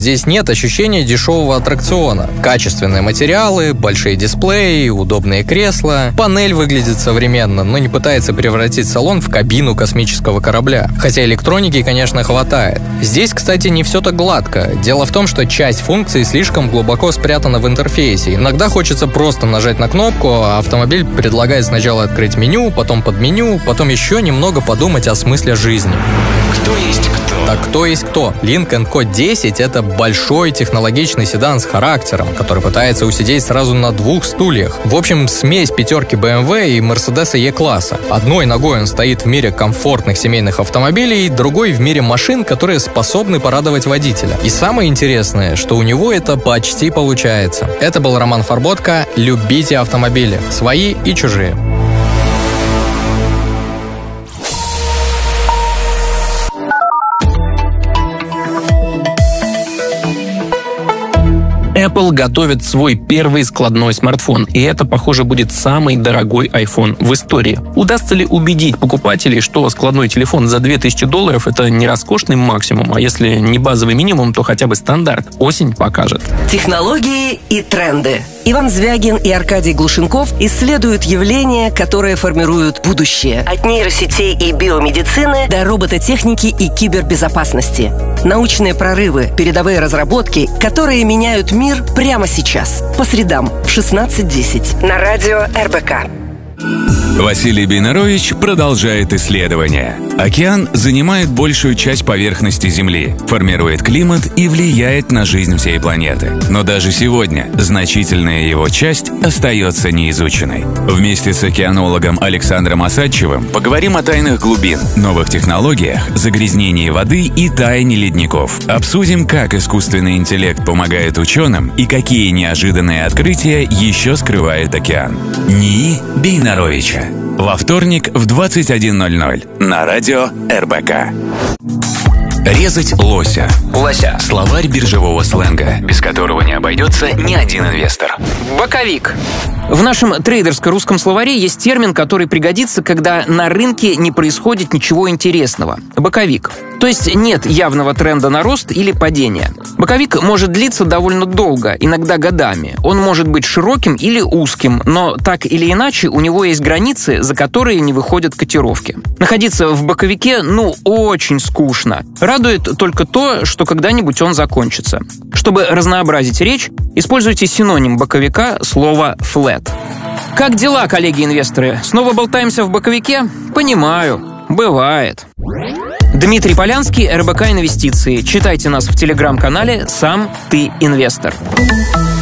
Здесь нет ощущения дешевого аттракциона. Качественные материалы, большие дисплеи, удобные кресла. Панель выглядит современно, но не пытается превратить салон в кабину космического корабля. Хотя электроники, конечно, хватает. Здесь, кстати, не все так гладко. Дело в том, что часть функций слишком глубоко спрятана в интерфейсе. Иногда хочется просто нажать на кнопку, а автомобиль предлагает сначала открыть меню, потом подменю, потом еще немного подумать о смысле жизни. Кто есть кто? Так кто есть кто? Lincoln Q10 — это большой технологичный седан с характером, который пытается усидеть сразу на 2 стульях. В общем, смесь пятерки BMW и Mercedes E-класса. Одной ногой он стоит в мире комфортных семейных автомобилей, другой в мире машин, которые способны порадовать водителя. И самое интересное, что у него это почти получается. Это был Роман Фарботко. Любите автомобили, свои и чужие. Apple готовит свой первый складной смартфон, и это, похоже, будет самый дорогой iPhone в истории. Удастся ли убедить покупателей, что складной телефон за $2000 — это не роскошный максимум, а если не базовый минимум, то хотя бы стандарт? Осень покажет. Технологии и тренды. Иван Звягин и Аркадий Глушенков исследуют явления, которые формируют будущее. От нейросетей и биомедицины до робототехники и кибербезопасности. Научные прорывы, передовые разработки, которые меняют мир прямо сейчас. По средам в 16:10 на радио РБК. Василий Бейнарович продолжает исследования. Океан занимает большую часть поверхности Земли, формирует климат и влияет на жизнь всей планеты. Но даже сегодня значительная его часть остается неизученной. Вместе с океанологом Александром Осадчевым поговорим о тайнах глубин, новых технологиях, загрязнении воды и тайне ледников. Обсудим, как искусственный интеллект помогает ученым и какие неожиданные открытия еще скрывает океан. НИИ Бейнаровича. Во вторник в 21:00 на радио РБК. Резать лося. Лося. Словарь биржевого сленга, без которого не обойдется ни один инвестор. Боковик. В нашем трейдерско-русском словаре есть термин, который пригодится, когда на рынке не происходит ничего интересного. Боковик. То есть нет явного тренда на рост или падение. Боковик может длиться довольно долго, иногда годами. Он может быть широким или узким, но так или иначе у него есть границы, за которые не выходят котировки. Находиться в боковике, очень скучно. Радует только то, что когда-нибудь он закончится. Чтобы разнообразить речь, используйте синоним боковика слово «flat». Как дела, коллеги-инвесторы? Снова болтаемся в боковике? Понимаю. Бывает. Дмитрий Полянский, РБК Инвестиции. Читайте нас в телеграм-канале «Сам ты инвестор».